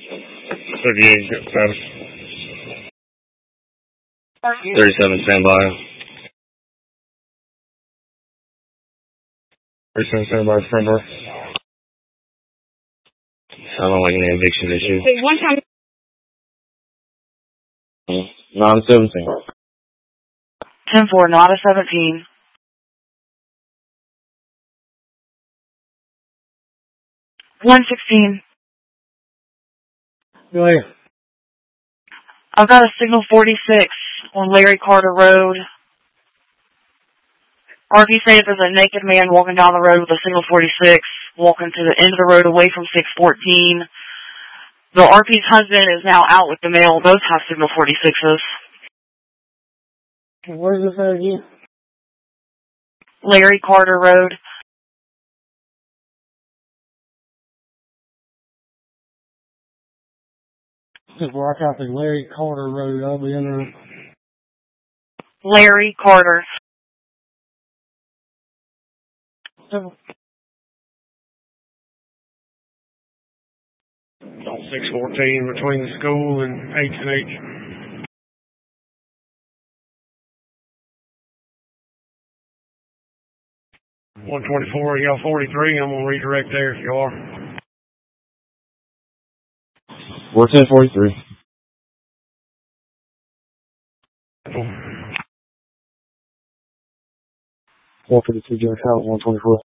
38, status. 37, stand by. 37, stand by, front door. Sounded like an eviction issue. Wait, one time. 917. 10-4, not a 17. 116. Go ahead. I've got a signal 46 on Larry Carter Road. RP say there's a naked man walking down the road with a signal 46, walking to the end of the road away from 614. The RP's husband is now out with the mail. Both have signal 46s. Where's this at again? Larry Carter Road. Just block out the Larry Carter Road. I'll be in there. Larry Carter. 614 between the school and H&H. $124, y'all 43. I'm gonna redirect there if you are. 1043. 152 Jack House, 124.